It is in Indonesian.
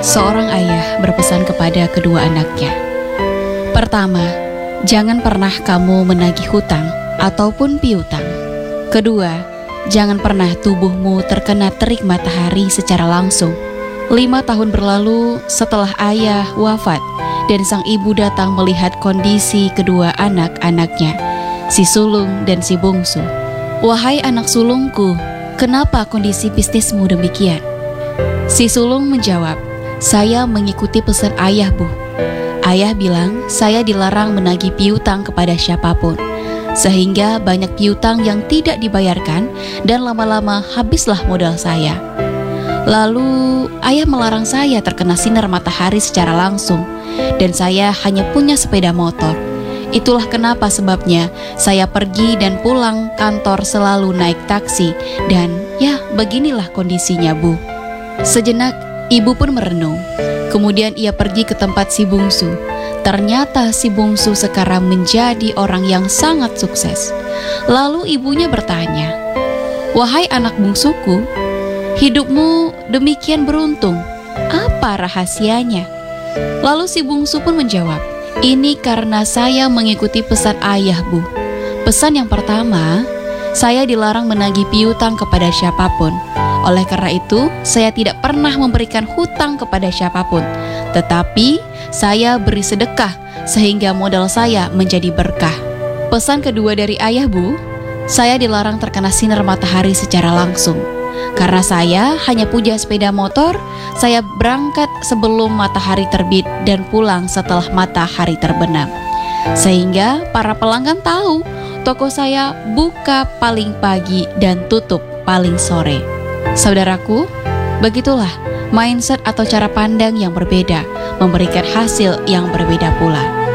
Seorang ayah berpesan kepada kedua anaknya. Pertama, jangan pernah kamu menagih hutang ataupun piutang. Kedua, jangan pernah tubuhmu terkena terik matahari secara langsung. 5 tahun berlalu setelah ayah wafat dan sang ibu datang melihat kondisi kedua anak-anaknya, si sulung dan si bungsu. "Wahai anak sulungku, kenapa kondisi bisnismu demikian?" Si sulung menjawab, "Saya mengikuti pesan ayah, Bu. Ayah bilang saya dilarang menagih piutang kepada siapapun, sehingga banyak piutang yang tidak dibayarkan dan lama-lama habislah modal saya. Lalu ayah melarang saya terkena sinar matahari secara langsung, dan saya hanya punya sepeda motor. Itulah kenapa sebabnya saya pergi dan pulang kantor selalu naik taksi, dan ya beginilah kondisinya, Bu." Sejenak ibu pun merenung. Kemudian ia pergi ke tempat si bungsu. Ternyata si bungsu sekarang menjadi orang yang sangat sukses. Lalu ibunya bertanya, "Wahai anak bungsuku, hidupmu demikian beruntung. Apa rahasianya?" Lalu si bungsu pun menjawab, "Ini karena saya mengikuti pesan ayah, Bu. Pesan yang pertama, saya dilarang menagih piutang kepada siapapun. Oleh karena itu, saya tidak pernah memberikan hutang kepada siapapun, tetapi saya beri sedekah sehingga modal saya menjadi berkah. Pesan kedua dari ayah, Bu, saya dilarang terkena sinar matahari secara langsung. Karena saya hanya punya sepeda motor, saya berangkat sebelum matahari terbit dan pulang setelah matahari terbenam. Sehingga para pelanggan tahu toko saya buka paling pagi dan tutup paling sore." Saudaraku, begitulah mindset atau cara pandang yang berbeda memberikan hasil yang berbeda pula.